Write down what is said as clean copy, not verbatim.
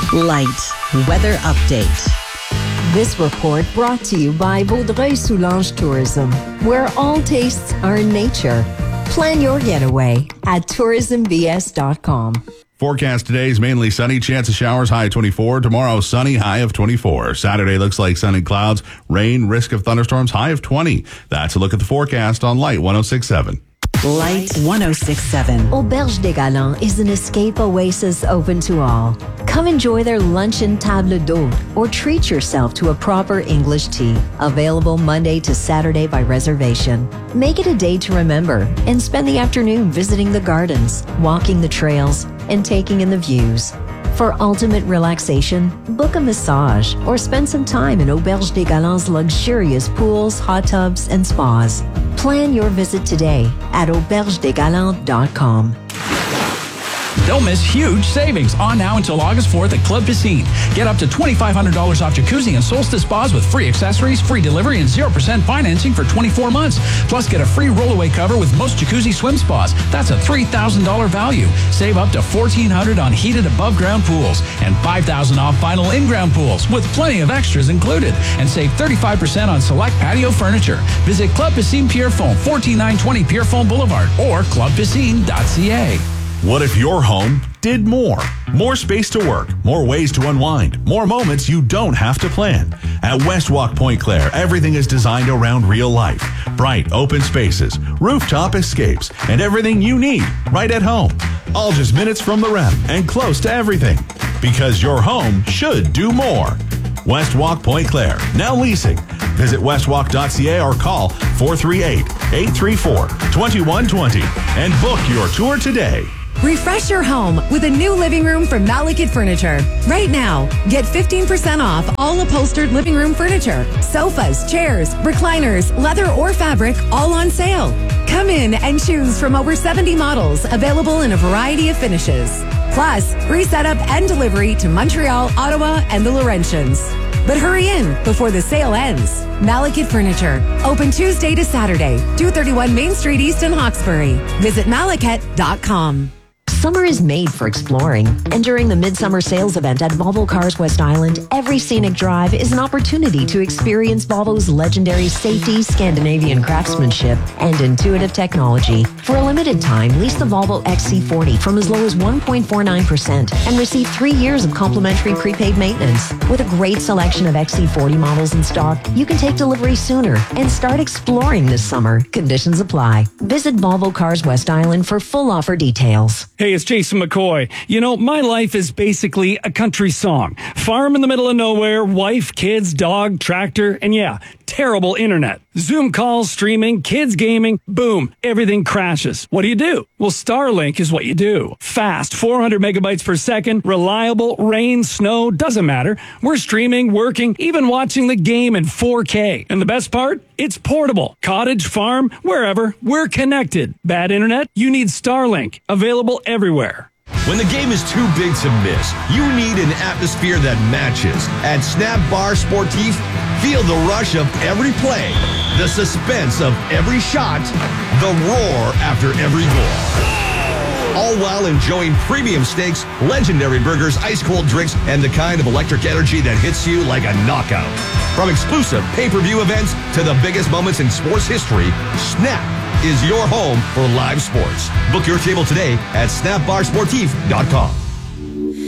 Light weather update. This report brought to you by Vaudreuil-Soulanges Tourism, where all tastes are in nature. Plan your getaway at tourismbs.com. Forecast today is mainly sunny, chance of showers, high of 24. Tomorrow, sunny, high of 24. Saturday looks like sun and clouds, rain, risk of thunderstorms, high of 20. That's a look at the forecast on Light 106.7. Light 106.7. Auberge des Galants is an escape oasis open to all. Come enjoy their luncheon table d'hôte or treat yourself to a proper English tea. Available Monday to Saturday by reservation. Make it a day to remember and spend the afternoon visiting the gardens, walking the trails, and taking in the views. For ultimate relaxation, book a massage or spend some time in Auberge des Galants' luxurious pools, hot tubs, and spas. Plan your visit today at aubergedesgalants.com. Don't miss huge savings on now until August 4th at Club Piscine. Get up to $2,500 off jacuzzi and Solstice spas with free accessories, free delivery, and 0% financing for 24 months. Plus, get a free rollaway cover with most jacuzzi swim spas. That's a $3,000 value. Save up to $1,400 on heated above-ground pools and $5,000 off final in-ground pools with plenty of extras included. And save 35% on select patio furniture. Visit Club Piscine Pierrefonds, 14920 Pierrefonds Boulevard or clubpiscine.ca. What if your home did more? More space to work, more ways to unwind, more moments you don't have to plan. At West Walk Point Claire, everything is designed around real life. Bright, open spaces, rooftop escapes, and everything you need right at home. All just minutes from the rep and close to everything. Because your home should do more. West Walk Point Claire, now leasing. Visit westwalk.ca or call 438-834-2120 and book your tour today. Refresh your home with a new living room from Malekith Furniture. Right now, get 15% off all upholstered living room furniture. Sofas, chairs, recliners, leather or fabric, all on sale. Come in and choose from over 70 models available in a variety of finishes. Plus, free setup and delivery to Montreal, Ottawa, and the Laurentians. But hurry in before the sale ends. Malekith Furniture. Open Tuesday to Saturday, 231 Main Street East in Hawkesbury. Visit malekith.com. Summer is made for exploring, and during the Midsummer Sales Event at Volvo Cars West Island, every scenic drive is an opportunity to experience Volvo's legendary safety, Scandinavian craftsmanship, and intuitive technology. For a limited time, lease the Volvo XC40 from as low as 1.49% and receive 3 years of complimentary prepaid maintenance. With a great selection of XC40 models in stock, you can take delivery sooner and start exploring this summer. Conditions apply. Visit Volvo Cars West Island for full offer details. Hey, it's Jason McCoy. You know, my life is basically a country song. Farm in the middle of nowhere, wife, kids, dog, tractor, and yeah, terrible internet. Zoom calls, streaming, kids gaming, boom, everything crashes. What do? Well, Starlink is what you do. Fast, 400 megabytes per second, reliable, rain, snow, doesn't matter. We're streaming, working, even watching the game in 4K. And the best part? It's portable. Cottage, farm, wherever, we're connected. Bad internet? You need Starlink. Available everywhere. When the game is too big to miss, you need an atmosphere that matches. At Snap Bar Sportif, feel the rush of every play, the suspense of every shot, the roar after every goal. All while enjoying premium steaks, legendary burgers, ice-cold drinks, and the kind of electric energy that hits you like a knockout. From exclusive pay-per-view events to the biggest moments in sports history, Snap is your home for live sports. Book your table today at snapbarsportif.com.